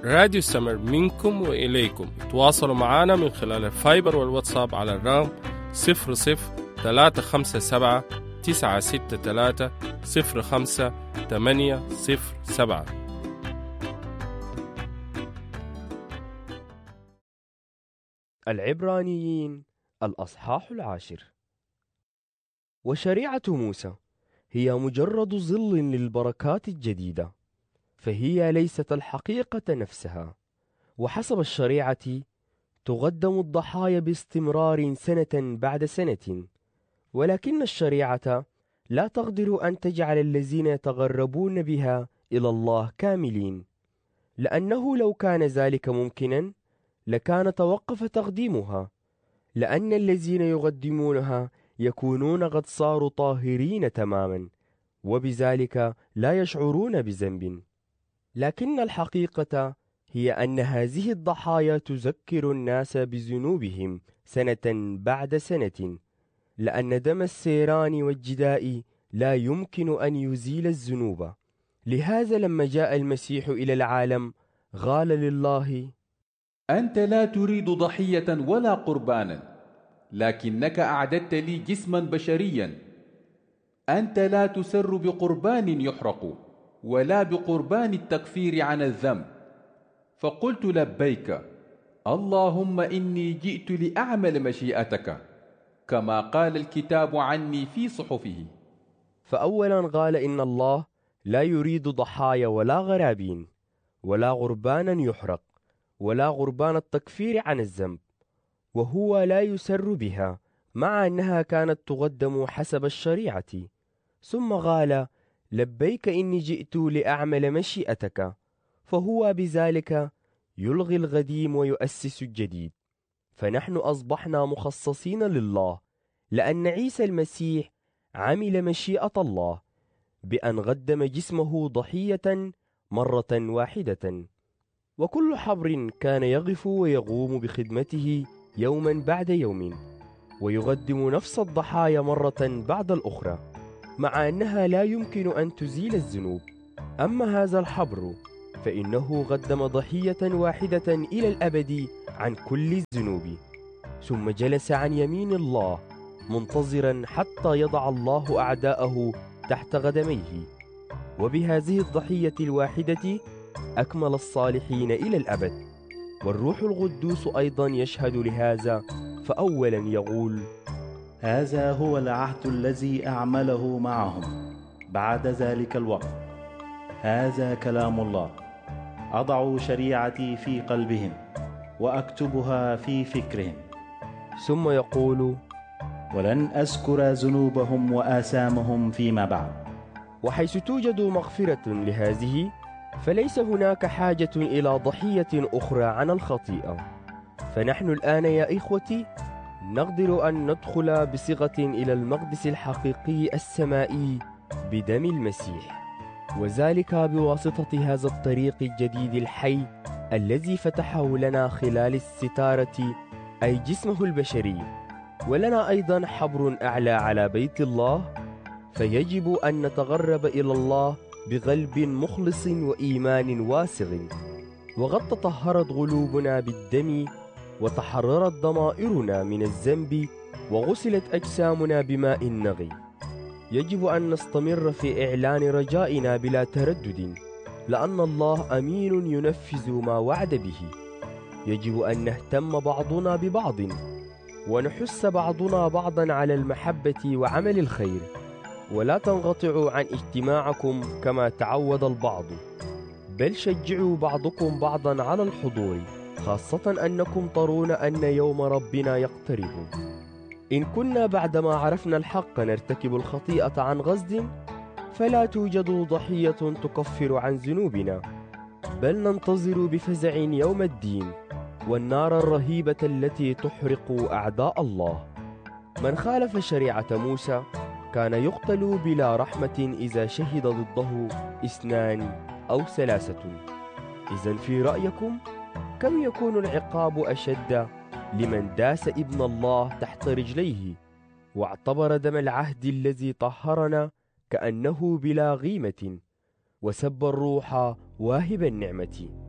راديو سمر منكم وإليكم. تواصلوا معنا من خلال الفايبر والواتساب على الرقم 00-357 963 05-807. العبرانيين الأصحاح 10. وشريعة موسى هي مجرد ظل للبركات الجديدة، فهي ليست الحقيقة نفسها. وحسب الشريعة تقدم الضحايا باستمرار سنة بعد سنة، ولكن الشريعة لا تقدر أن تجعل الذين يتغربون بها إلى الله كاملين، لأنه لو كان ذلك ممكنا لكان توقف تقديمها، لأن الذين يقدمونها يكونون قد صاروا طاهرين تماما، وبذلك لا يشعرون بذنب. لكن الحقيقة هي أن هذه الضحايا تذكر الناس بذنوبهم سنة بعد سنة، لأن دم السيران والجداء لا يمكن أن يزيل الذنوب. لهذا لما جاء المسيح إلى العالم قال لله: أنت لا تريد ضحية ولا قربانا، لكنك أعددت لي جسما بشريا. أنت لا تسر بقربان يحرق ولا بقربان التكفير عن الذنب. فقلت لبيك اللهم إني جئت لأعمل مشيئتك كما قال الكتاب عني في صحفه. فأولا قال إن الله لا يريد ضحايا ولا غرابين ولا قربانا يحرق ولا قربان التكفير عن الذنب، وهو لا يسر بها مع أنها كانت تقدم حسب الشريعة. ثم قال: لبيك إني جئت لأعمل مشيئتك، فهو بذلك يلغي القديم ويؤسس الجديد. فنحن أصبحنا مخصصين لله، لأن عيسى المسيح عمل مشيئة الله بأن قدم جسمه ضحية مرة واحدة. وكل حبر كان يقف ويقوم بخدمته يوما بعد يوم، ويقدم نفس الضحايا مرة بعد الأخرى، مع أنها لا يمكن أن تزيل الذنوب. أما هذا الحبر فإنه قدم ضحية واحدة إلى الأبد عن كل الذنوب، ثم جلس عن يمين الله منتظرا حتى يضع الله أعداءه تحت قدميه. وبهذه الضحية الواحدة أكمل الصالحين إلى الأبد. والروح القدوس أيضا يشهد لهذا، فأولا يقول: هذا هو العهد الذي أعمله معهم بعد ذلك الوقت، هذا كلام الله، أضع شريعتي في قلبهم وأكتبها في فكرهم. ثم يقول: ولن أذكر ذنوبهم وآثامهم فيما بعد. وحيث توجد مغفرة لهذه، فليس هناك حاجة إلى ضحية أخرى عن الخطيئة. فنحن الآن يا إخوتي نقدر أن ندخل بصيغة إلى المقدس الحقيقي السمائي بدم المسيح، وذلك بواسطة هذا الطريق الجديد الحي الذي فتحه لنا خلال الستارة، أي جسمه البشري. ولنا أيضا حبر أعلى على بيت الله، فيجب أن نتقرب إلى الله بقلب مخلص وإيمان واسع. وقد تطهرت قلوبنا بالدم، وتحررت ضمائرنا من الذنب، وغسلت أجسامنا بماء نقي. يجب أن نستمر في إعلان رجائنا بلا تردد، لأن الله أمين ينفذ ما وعد به. يجب أن نهتم بعضنا ببعض، ونحث بعضنا بعضا على المحبة وعمل الخير، ولا تنقطعوا عن اجتماعكم كما تعود البعض، بل شجعوا بعضكم بعضا على الحضور، خاصة أنكم ترون أن يوم ربنا يقترب. إن كنا بعدما عرفنا الحق نرتكب الخطيئة عن قصد، فلا توجد ضحية تكفر عن ذنوبنا، بل ننتظر بفزع يوم الدين والنار الرهيبة التي تحرق أعداء الله. من خالف شريعة موسى كان يقتل بلا رحمة إذا شهد ضده 2 أو 3. إذن في رأيكم كم يكون العقاب أشد لمن داس ابن الله تحت رجليه واعتبر دم العهد الذي طهرنا كأنه بلا قيمة، وسب الروح واهب النعمة؟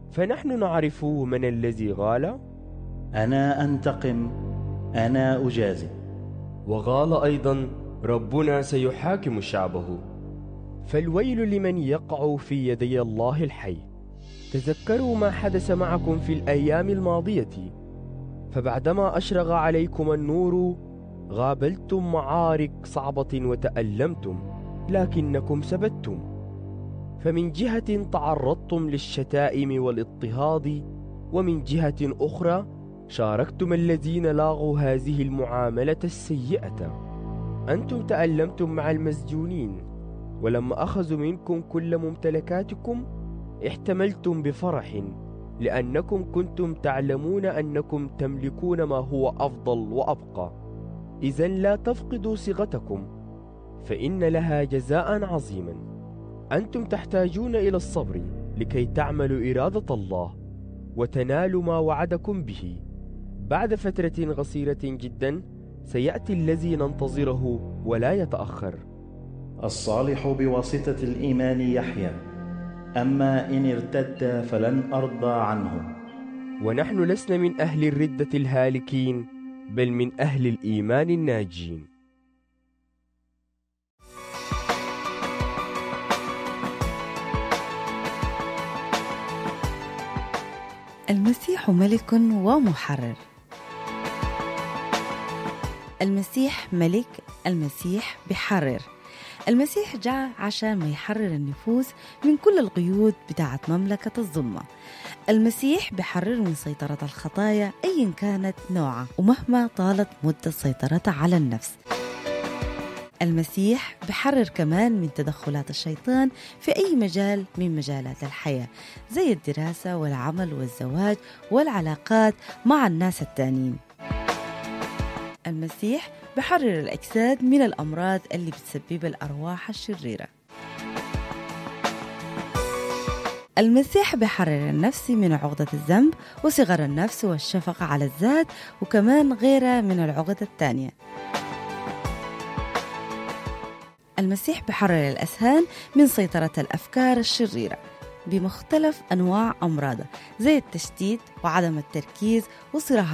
فنحن نعرف من الذي قال: أنا أنتقم، أنا أجازي. وقال أيضا: ربنا سيحاكم شعبه. فالويل لمن يقع في يدي الله الحي. تذكروا ما حدث معكم في الأيام الماضية، فبعدما أشرق عليكم النور قابلتم معارك صعبة وتألمتم، لكنكم ثبتتم. فمن جهة تعرضتم للشتائم والاضطهاد، ومن جهة أخرى شاركتم الذين لاغوا هذه المعاملة السيئة. أنتم تألمتم مع المسجونين، ولما أخذوا منكم كل ممتلكاتكم احتملتم بفرح، لأنكم كنتم تعلمون أنكم تملكون ما هو أفضل وأبقى. إذن لا تفقدوا ثقتكم، فإن لها جزاء عظيما. أنتم تحتاجون إلى الصبر لكي تعملوا إرادة الله وتنالوا ما وعدكم به. بعد فترة قصيرة جدا سيأتي الذي ننتظره ولا يتأخر. الصالح بواسطة الإيمان يحيى، أما إن ارتد فلن أرضى عنه. ونحن لسنا من أهل الردة الهالكين، بل من أهل الإيمان الناجين. المسيح ملك ومحرر. المسيح ملك، المسيح بحرر. المسيح جاء عشان ما يحرر النفوس من كل القيود بتاعة مملكة الظلمة. المسيح بحرر من سيطرة الخطايا أيا كانت نوعها ومهما طالت مدة سيطرتها على النفس. المسيح بحرر كمان من تدخلات الشيطان في أي مجال من مجالات الحياة، زي الدراسة والعمل والزواج والعلاقات مع الناس التانيين. المسيح بحرر الأجساد من الأمراض اللي بتسبب الأرواح الشريرة. المسيح بحرر النفس من عقدة الذنب وصغر النفس والشفقة على الذات، وكمان غيرها من العقد التانية. المسيح بحرر الأذهان من سيطرة الأفكار الشريرة بمختلف أنواع أمراضها، زي التشتيت وعدم التركيز وصراع